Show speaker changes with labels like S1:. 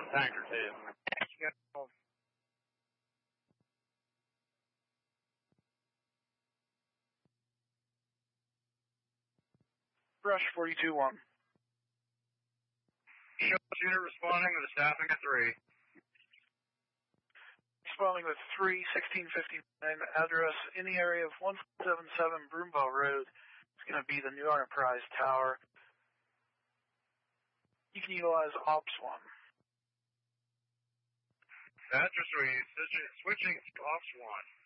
S1: Tanker 2.
S2: Brush 42-1.
S1: Unit responding with a staffing of 3.
S2: Responding with 3-1659, address in the area of 177 Broomville Road. It's going to be the New Enterprise Tower. You can utilize Ops 1.
S1: Address 3, switching to Ops 1.